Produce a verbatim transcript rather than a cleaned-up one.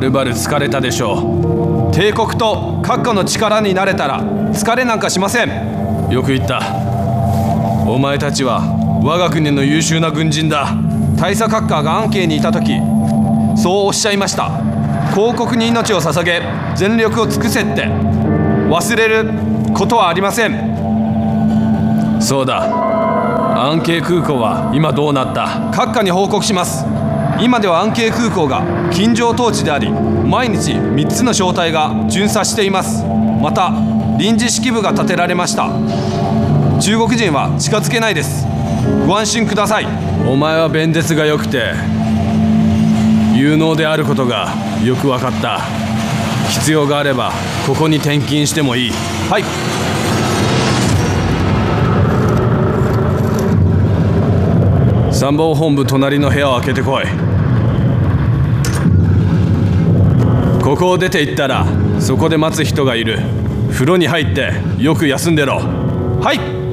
るばる疲れたでしょう。帝国と閣下の力になれたら疲れなんかしません。よく言った。お前たちは我が国の優秀な軍人だ。大佐閣下が安慶にいた時そうおっしゃいました。皇国に命を捧げ全力を尽くせって忘れることはありません。そうだ、安慶空港は今どうなった？閣下に報告します。今では安慶空港が近城統治であり、毎日みっつの小隊が巡査しています。また臨時指揮部が建てられました。中国人は近づけないです。ご安心ください。お前は弁舌が良くて有能であることがよく分かった。必要があればここに転勤してもいい。はい。参謀本部隣の部屋を開けてこい。ここを出て行ったらそこで待つ人がいる。風呂に入ってよく休んでろ。はい。